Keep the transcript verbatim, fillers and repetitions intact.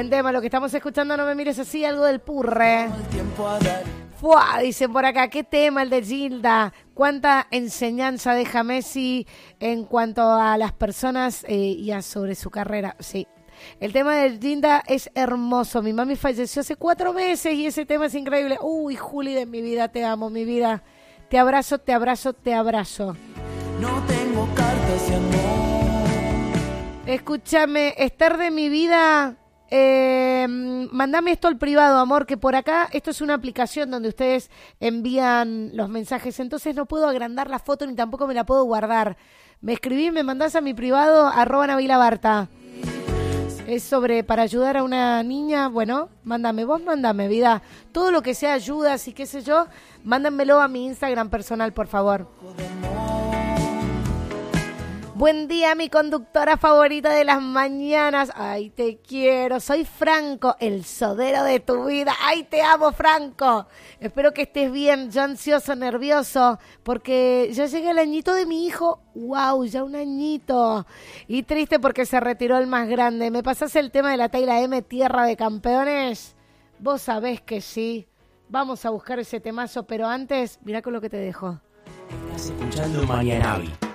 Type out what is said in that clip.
Buen tema, lo que estamos escuchando, No me mires así, algo del Purre. Fuá, dicen por acá, qué tema el de Gilda. Cuánta enseñanza deja Messi en cuanto a las personas eh, y a sobre su carrera. Sí, el tema de Gilda es hermoso. Mi mami falleció hace cuatro meses y ese tema es increíble. Uy, Juli de mi vida, te amo, mi vida. Te abrazo, te abrazo, te abrazo. No tengo cartas de amor. Escúchame, Esther de mi vida... Eh, mandame esto al privado, amor, que por acá, esto es una aplicación donde ustedes envían los mensajes, entonces no puedo agrandar la foto ni tampoco me la puedo guardar. Me escribí, me mandás a mi privado, arroba Nabila Barta. Es sobre, para ayudar a una niña, bueno, mándame, vos mándame, vida. Todo lo que sea ayudas y qué sé yo, mándenmelo a mi Instagram personal, por favor. Buen día, mi conductora favorita de las mañanas. Ay, te quiero. Soy Franco, el sodero de tu vida. Ay, te amo, Franco. Espero que estés bien. Yo ansioso, nervioso, porque ya llega el añito de mi hijo. Wow, ya un añito. Y triste porque se retiró el más grande. ¿Me pasás el tema de la Tayla M, Tierra de Campeones? Vos sabés que sí. Vamos a buscar ese temazo, pero antes, mirá con lo que te dejo. Estás escuchando Marianavi.